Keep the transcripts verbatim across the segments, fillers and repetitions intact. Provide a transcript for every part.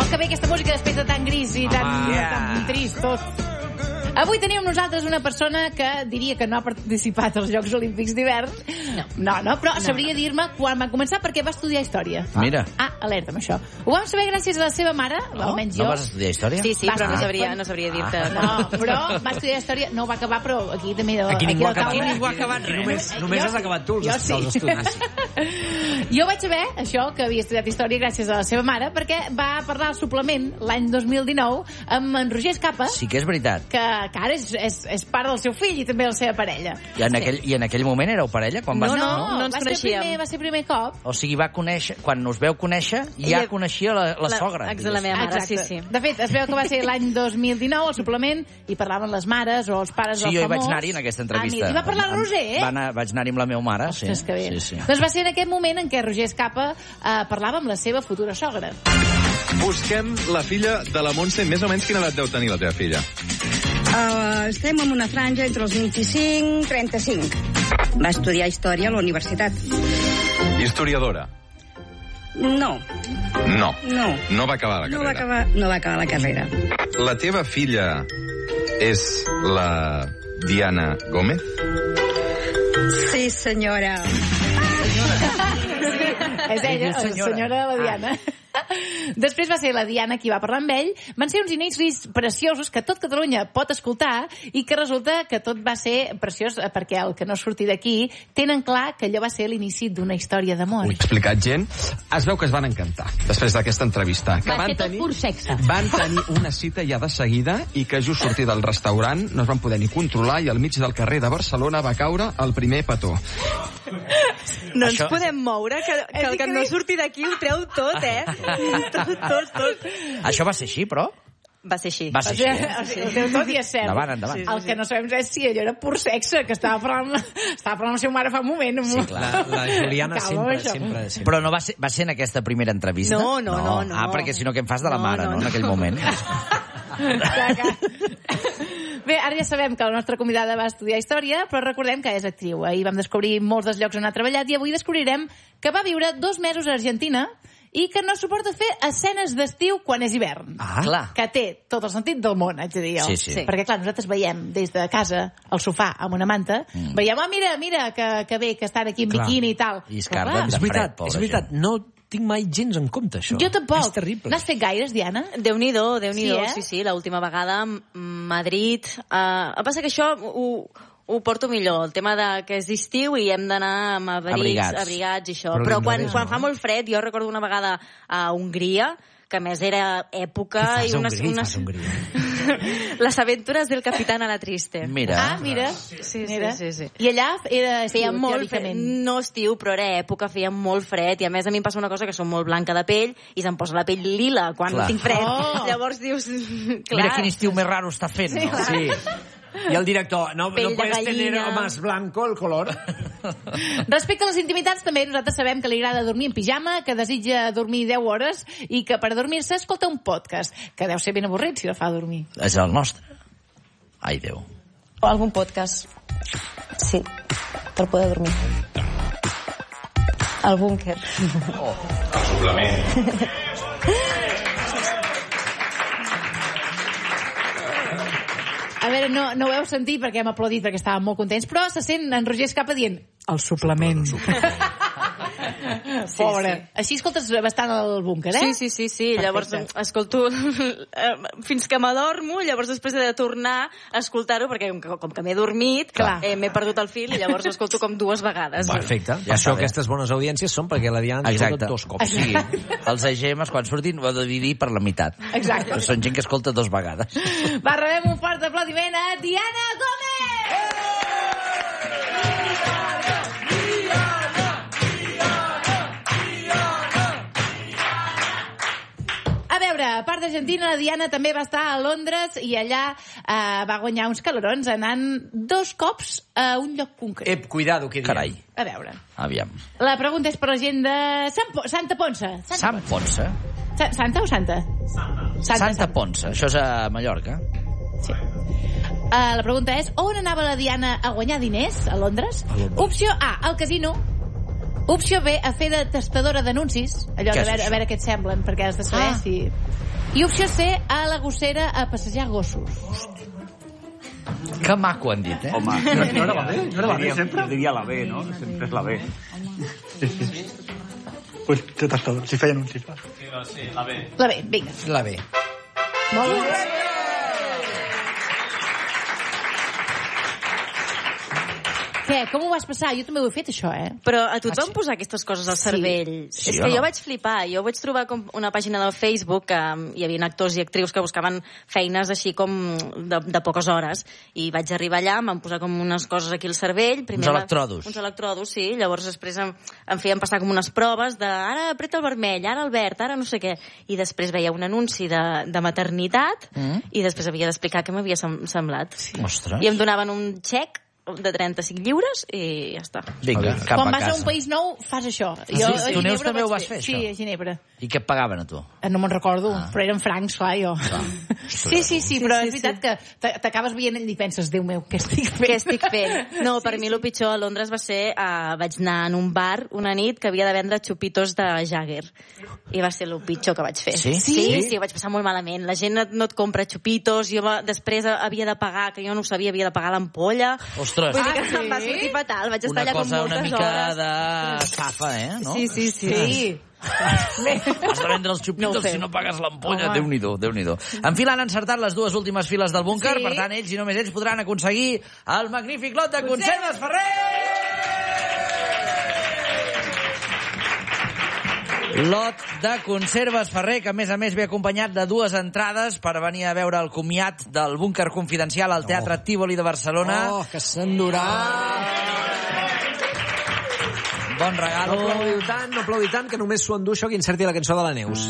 Oh, que bé aquesta música després de tan gris i tan, yeah. tan trist tot. Avui tenim nosaltres una persona que diria que no ha participat als Jocs Olímpics d'hivern. No. No, no, però no, sabria no. dir-me quan va començar perquè va estudiar història. Mira. Ah, alerta amb això. Ho vam saber gràcies a la seva mare, no? almenys jo. No vas estudiar història? Sí, sí, va però no estudiar, sabria, no sabria dir-te. Ah. No, però va estudiar història, no ho va acabar, però aquí també... Aquí ningú ha acabat, ningú ha acabat res. Només, només has acabat tu els, sí. els estudis. Jo vaig saber això, que havia estudiat història gràcies a la seva mare, perquè va parlar al suplement l'any dos mil dinou amb en Roger Escapa. Sí que és veritat. Que, que ara és, és, és part del seu fill i també de la seva parella. I en, sí. aquell, i en aquell moment éreu parella? Quan no, vas... no, no, no, no ens va coneixíem. Ser primer, va ser primer cop. O sigui, va conèixer, quan us veu conèixer, ja I, coneixia la, la, la sogra. Exacte, la meva mare, Exacte. sí, sí. De fet, es veu que va ser l'any dos mil dinou, al suplement, i parlaven les mares o els pares sí, del famós. Sí, jo hi vaig anar-hi en aquesta entrevista. I va parlar el Roger, eh? Va anar, vaig anar-hi amb la meva mare, sí. Ostres, que bé. Sí, sí. Doncs va ser en aquest moment en què Roger Escapa eh, parlava amb la seva futura sogra. Busquem la filla de la Montse. Més o menys quina edat deu tenir la teva filla? Uh, estem en una franja entre els vint-i-cinc i trenta-cinc. Va estudiar història a la universitat. Historiadora? No. No. No. No va acabar la carrera. No va acabar, no va acabar la carrera. La teva filla és la Diana Gómez? Sí, senyora. Sí, és ella, la senyora de la Diana. Ah. Després va ser la Diana qui va parlar amb ell. Van ser uns inicis preciosos que tot Catalunya pot escoltar i que resulta que tot va ser preciós perquè el que no surti d'aquí tenen clar que allò va ser l'inici d'una història d'amor. Ho he explicat, gent. Es veu que es van encantar després d'aquesta entrevista. Que va van ser tot tenir, pur sexe. Van tenir una cita ja de seguida i que just sortir del restaurant no es van poder ni controlar i al mig del carrer de Barcelona va caure el primer petó. No Això... ens podem moure, que, que el que no surti d'aquí ho treu tot, eh? Tot, tot, tot. Això va ser així, però? Va ser així. Va ser així, eh? O sigui, ho treu tot i és cert. Endavant, endavant. Sí, sí, el que no sabem és si allò era pur sexe, que estava parlant, estava parlant amb la seva mare fa un moment. Sí, clar. La, la Juliana Calma, sempre, això. sempre, sempre. Però no va ser, va ser en aquesta primera entrevista? No, no, no, no. Ah, perquè si no, què em fas de la No, mare, no, no, en no. aquell moment? Clar, clar. Bé, ara ja sabem que la nostra convidada va estudiar història, però recordem que és actriu. Ahir vam descobrir molts dels llocs on ha treballat i avui descobrirem que va viure dos mesos a Argentina i que no suporta fer escenes d'estiu quan és hivern. Ah, clar. Que té tot el sentit del món, haig de dir jo. Sí, sí. Perquè, clar, nosaltres veiem des de casa, al sofà, amb una manta, mm. veiem, oh, mira, mira, que, que bé, que estan aquí en Clar. bikini i tal. I es Però, carden clar, de És veritat, pobra és veritat. gent. No tinc mai gens en compte, això. Jo tampoc. És terrible. N'has fet gaires, Diana? Déu-n'hi-do, Déu-n'hi-do, Sí, eh? sí, sí, l'última vegada Madrid. Uh, el que passa que això ho, ho porto millor, el tema de que és estiu i hem d'anar amb abrics, Abrigats. abrigats i això. Però Però, l'invern quan, és quan no, fa eh? molt fred, jo recordo una vegada a Hongria, que a més era època Què fas i a unes... Hongria? unes... Fas a Hongria? Les aventures del capitán a la triste. Mira. Ah, mira. Sí, mira. sí, sí, sí. I allà era estiu, Feia molt fred, teòricament. no estiu, però era època, feia molt fred, i a més a mi em passa una cosa que som molt blanca de pell i se'm posa la pell lila quan Clar. tinc fred. Oh. Llavors dius... Clar. Mira quin estiu més raro està fent, Sí, no? Sí. I el director, no, Pell no de puedes tener gallina. más blanco el color. Respecte a les intimitats, també nosaltres sabem que li agrada dormir en pijama, que desitja dormir deu hores i que per dormir-se escolta un podcast, que deu ser ben avorrit si el fa dormir. És el nostre. Ai, Déu. O algún podcast. Sí, per poder dormir. Al búnquer. Oh, el suplement. A veure, no, no ho heu sentit perquè hem aplaudit perquè estàvem molt contents, però se sent en Roger Escapa dient el suplement. Pobre. Sí, sí. Així escoltes bastant el búnquer, eh? Sí, sí, sí, sí. Llavors escolto fins que m'adormo, llavors després he de tornar a escoltar-ho perquè com, com que m'he dormit, eh, m'he perdut el fil i llavors escolto com dues vegades. Perfecte. Ja Ja això, està bé. aquestes bones audiències són perquè la Diana ens Exacte. escolta dos cops. O sigui, els E G Ms, quan surtin, ho ha de dividir per la meitat. Exacte. Són gent que escolta dos vegades. Va, rebem un fort aplaudiment a Diana Gómez! A veure, a part d'Argentina, la Diana també va estar a Londres i allà eh, va guanyar uns calorons anant dos cops a un lloc concret. Ep, cuidado, què diem. Carai. A veure, Aviam. la pregunta és per la gent de Sant Po- Santa Ponça. Santa Sant Ponça? Sa- Santa o Santa? Santa. Santa Ponça. Això és a Mallorca. Sí. Uh, la pregunta és, on anava la Diana a guanyar diners a Londres? A Londres. Opció A, al casino. Opció B, a fer de tastadora d'anuncis, allò de veure, a veure què et semblen, perquè has de saber ah. si... I opció C, a la gossera a passejar gossos. Hosti. Que maco han dit, eh? Home, no, no era la B? No era la B, sempre? Jo diria la B, no? Sempre és la B. Sí, sí. Pues té tastador, si feia anuncis. Sí, no, sí, la B. La B, vinga. La B. Molt bé. Què? Com ho vas passar? Jo també ho he fet, això, eh? Però a tu et van posar aquestes coses al cervell. Sí. És que jo vaig flipar. Jo vaig trobar com una pàgina del Facebook que hi havia actors i actrius que buscaven feines així com de, de poques hores. I vaig arribar allà, em van posar com unes coses aquí al cervell. Primer uns electrodos. Uns electrodos, sí. Llavors després em, em feien passar com unes proves de ara apreta el vermell, ara el verd, ara no sé què. I després veia un anunci de, de maternitat mm. i després havia d'explicar què m'havia sem semblat. Sí. Ostres. I em donaven un xec de trenta-cinc lliures i ja està. Vinga, cap Quan a vas casa. a un país nou, fas això. Ah, jo, sí? Tu, Neus, també ho vas fer, això? Sí, a Ginebra. I què et pagaven a tu? No me'n recordo, ah. però eren francs, clar, jo. Ah. Sí, sí, sí, però sí, sí, és veritat sí. que t'acabes veient ell i penses, Déu meu, què estic fent? Què estic fent? No, per sí, mi sí. el pitjor a Londres va ser, uh, vaig anar en un bar una nit que havia de vendre xupitos de Jagger. I va ser el pitjor que vaig fer. Sí? Sí, sí, sí ho vaig passar molt malament. La gent no et compra xupitos, jo va, després havia de pagar, que jo no ho sabia, havia de pagar l'ampolla. Ostres. Vull dir que ah, sí? Va sortir fatal, vaig estar una allà com moltes hores. Una cosa una mica de safa, eh? No? Sí, sí, sí. sí. Has de vendre els xupitos no si no pagues l'ampolla. Déu-n'hi-do, Déu-n'hi-do. En fila han encertat les dues últimes files del búnquer, sí. Per tant, ells i només ells podran aconseguir el magnífic lot de conserves Ferrer! Lot de conserves Ferrer, que a més a més ve acompanyat de dues entrades per venir a veure el comiat del búnquer confidencial al Teatre oh. Tívoli de Barcelona. Oh, que s'endurà! Bon regalo. No aplaudiu tant, no aplaudiu tant, que només s'ho endú això que inserti la cançó de la Neus.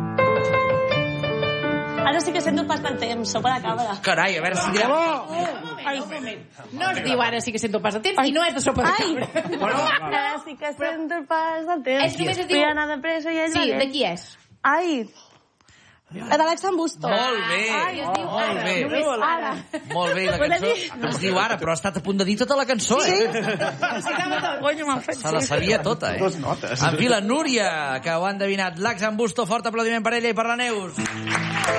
Ara sí que sento el pas del temps, sóc a la càmera. Carai, a veure si direm... Oh, Ai, un moment. No es diu ara sí que sento el pas del temps Ai. I no és de sopa de cabra. Bueno, ara sí que sento el pas del temps. És que només es diu... Vull anar de pressa i ell Sí, de qui és? Ai... La de l'Alex Busto. Molt bé, Ai, es diu molt bé. Ara. Molt bé, la cançó es diu ara, però ha estat a punt de dir tota la cançó, eh? Sí? Se la sabia tota, eh? Dos notes. En fi, la Núria, que ho ha endevinat. L'Alex Busto, fort aplaudiment per ella i per la Neus.